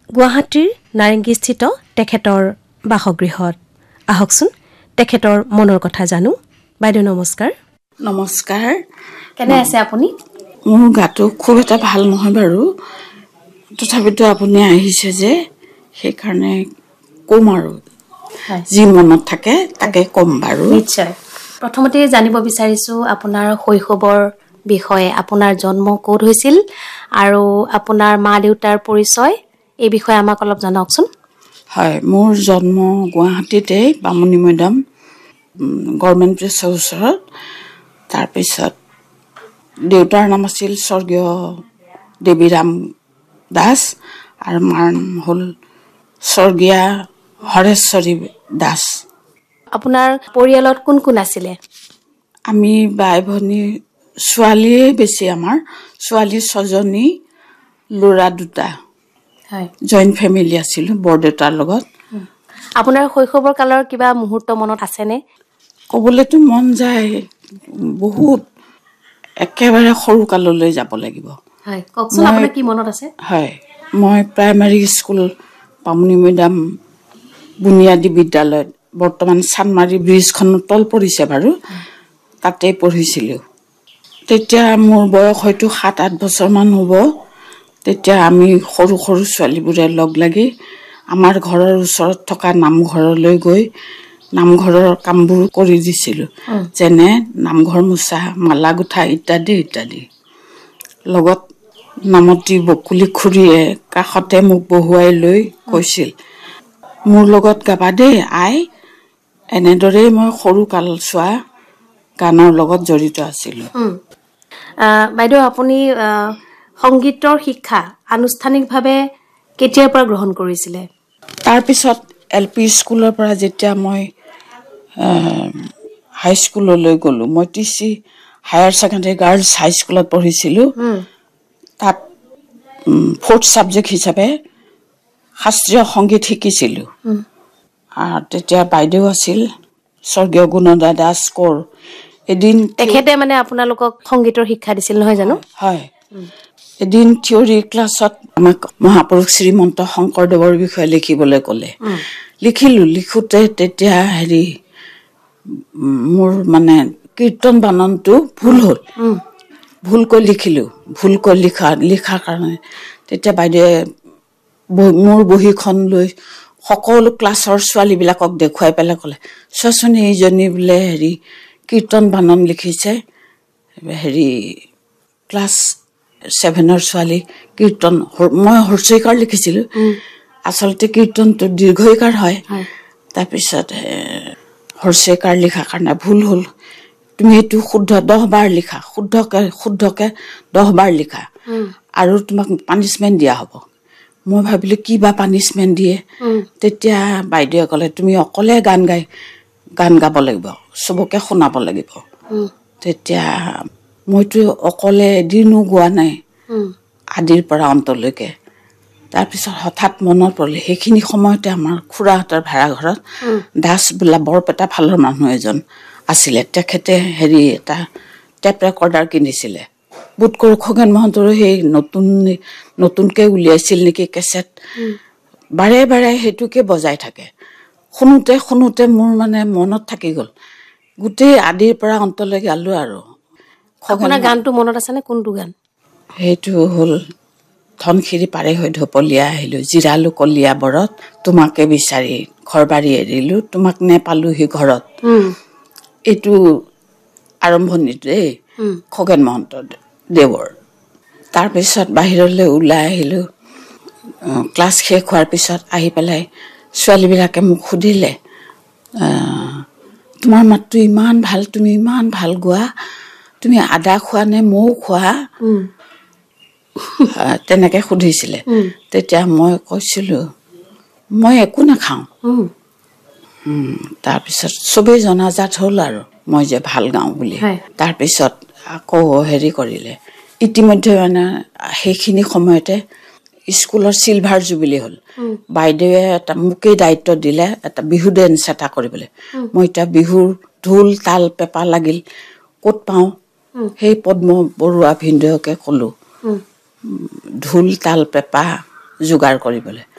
গুৱাহাটীৰ নাৰেংগীস্থিত তেখেতৰ বাসগৃহত আহকচোন তেখেতৰ মনৰ কথা জানো। বাইদেউ নমস্কাৰ। নমস্কাৰ। কেনে আছে আপুনি? মোৰ গাটো খুব এটা ভাল নহয় বাৰু, তথাপিতো আপুনি আহিছে যে সেইকাৰণে ক'ম আৰু যি মনত থাকে তাকে ক'ম বাৰু। নিশ্চয়। প্ৰথমতে জানিব বিচাৰিছোঁ আপোনাৰ শৈশৱৰ বিষয়ে। আপোনাৰ জন্ম ক'ত হৈছিল আৰু আপোনাৰ মা দেউতাৰ পৰিচয়, এই বিষয়ে আমাক অলপ জনাওকচোন। হয়, মোৰ জন্ম গুৱাহাটীতে বামুণী মৈদাম গভৰ্ণমেণ্ট প্ৰেছৰ ওচৰত। তাৰপিছত দেউতাৰ নাম আছিল স্বৰ্গীয় দেৱীৰাম দাস আৰু মাৰ নাম হ'ল স্বৰ্গীয়া হৰেশ্বৰী দাস। আপোনাৰ পৰিয়ালত কোন কোন আছিলে? আমি বাই ভনী, ছোৱালীয়ে বেছি, আমাৰ ছোৱালী 6জনী, ল'ৰা 2টা। হয়, জইণ্ট ফেমিলি আছিলোঁ বৰদেউতাৰ লগত। আপোনাৰ শৈশৱৰ কালৰ কিবা মুহূৰ্ত মনত আছেনে? ক'বলৈতো মন যায় বহুত, একেবাৰে সৰু কাললৈ যাব লাগিব। হয়, কওকচোন আপোনাৰ কি মনত আছে? হয়, মই প্ৰাইমাৰী স্কুল বামুণী মৈদাম বুনিয়াদী বিদ্যালয়ত, বৰ্তমান চানমাৰী ব্ৰিজখনৰ তল পৰিছে বাৰু, তাতে পঢ়িছিলোঁ। তেতিয়া মোৰ বয়স হয়তো 7-8 বছৰমান হ'ব। তেতিয়া আমি সৰু সৰু ছোৱালীবোৰে লগ লাগি আমাৰ ঘৰৰ ওচৰত থকা নামঘৰলৈ গৈ নামঘৰৰ কামবোৰ কৰি দিছিলোঁ, যেনে নামঘৰ মোচা, মালা গুঠা ইত্যাদি ইত্যাদি। লগত নামতি বকুলি খুৰীয়ে কাষতে মোক বহুৱাই লৈ কৈছিল, মোৰ লগত গাবা দেই আই। এনেদৰেই মই সৰু কালছোৱা গানৰ লগত জড়িত আছিলোঁ। বাইদেউ, আপুনি সংগীতৰ শিক্ষা আনুষ্ঠানিকভাৱে কেতিয়াৰ পৰা গ্ৰহণ কৰিছিলে? তাৰপিছত LP স্কুলৰ পৰা যেতিয়া মই হাইস্কুললৈ গ'লোঁ, মই TC হায়াৰ ছেকেণ্ডেৰী গাৰ্লছ হাইস্কুলত পঢ়িছিলোঁ। তাত 4th ছাবজেক্ট হিচাপে শাস্ত্ৰীয় সংগীত শিকিছিলোঁ। তেতিয়া বাইদেউ আছিল স্বৰ্গীয় গুণদা দাস কোঁৱৰ। এদিন তেখেতে মানে আপোনালোকক সংগীতৰ শিক্ষা দিছিল নহয় জানো? হয়। এদিন থিয়ৰী ক্লাছত আমাক মহাপুৰুষ শ্ৰীমন্ত শংকৰদেৱৰ বিষয়ে লিখিবলৈ ক'লে। লিখিলোঁ, লিখোঁতে তেতিয়া মোৰ মানে কীৰ্তন বাননটো ভুল হ'ল। ভুলকৈ লিখিলোঁ, ভুলকৈ লিখাৰ কাৰণে তেতিয়া বাইদেৱে মোৰ বহীখন লৈ সকলো ক্লাছৰ ছোৱালীবিলাকক দেখুৱাই পেলাই ক'লে, চোৱাচোন এইজনী বোলে কীৰ্তন বানন লিখিছে, ক্লাছ 7ৰ ছোৱালী কীৰ্তন। মই হৰ্ষইকাৰ লিখিছিলোঁ, আচলতে কীৰ্তনটো দীৰ্ঘইকাৰ হয়। তাৰপিছত হৰ্ষইকাৰ লিখাৰ কাৰণে ভুল হ'ল, তুমি এইটো শুদ্ধ 10 বাৰ লিখা, শুদ্ধকে 10 বাৰ লিখা, আৰু তোমাক পানিছমেণ্ট দিয়া হ'ব। মই ভাবিলোঁ কি বা পানিছমেণ্ট দিয়ে। তেতিয়া বাইদেৱে ক'লে, তুমি অকলে গান গাব লাগিব, চবকে শুনাব লাগিব। তেতিয়া মইতো অকলে এদিনো গোৱা নাই আদিৰ পৰা অন্তলৈকে। তাৰপিছত হঠাৎ মনত পৰিলে, সেইখিনি সময়তে আমাৰ খুৰাহঁতৰ ভাড়াঘৰত দাস বোলা বৰপেটা ফালৰ মানুহ এজন আছিলে। তেখেতে এটা টেপ ৰেকৰ্ডাৰ কিনিছিলে। বোধ কৰোঁ খগেন মহন্তৰো সেই নতুনকৈ উলিয়াইছিল নেকি কেছেট। বাৰে বাৰে সেইটোকে বজাই থাকে। শুনোতে শুনোতে মোৰ মানে মনত থাকি গ'ল, গোটেই আদিৰ পৰা অন্তলৈ গালোঁ আৰু। আপোনাৰ গানটো মনত আছেনে? কোনটো গান? সেইটো হ'ল, ধনশিৰি পাৰে হৈ ঢপলিয়াই আহিলোঁ, জিৰালো কলীয়া বৰত, তোমাকে বিচাৰি ঘৰ বাৰী এৰিলোঁ, তোমাক নেপালোহি ঘৰত। এইটো আৰম্ভণিটো দেই, খগেন মহন্ত দেৱৰ। তাৰপিছত বাহিৰলৈ ওলাই আহিলোঁ। ক্লাছ শেষ হোৱাৰ পিছত আহি পেলাই ছোৱালীবিলাকে মোক সুধিলে, তোমাৰ মাতটো ইমান ভাল, তুমি ইমান ভাল গোৱা, তুমি আদা খোৱা নে মৌ খোৱা? তেনেকৈ সুধিছিলে। তেতিয়া মই কৈছিলোঁ, মই একো নাখাওঁ। তাৰপিছত চবেই জনাজাত হ'ল আৰু মই যে ভাল গাওঁ বুলি। তাৰপিছত আকৌ কৰিলে, ইতিমধ্যে মানে সেইখিনি সময়তে স্কুলৰ চিলভাৰ জুবিলি হ'ল। বাইদেৱে মোকেই দায়িত্ব দিলে এটা বিহু ডেন্স এটা কৰিবলৈ। মই এতিয়া বিহুৰ ঢোল তাল পেঁপা লাগিল, ক'ত পাওঁ? সেই পদ্ম বৰুৱা ভিনদেউকে ক'লোঁ ঢোল তাল পেঁপা যোগাৰ কৰিবলৈ।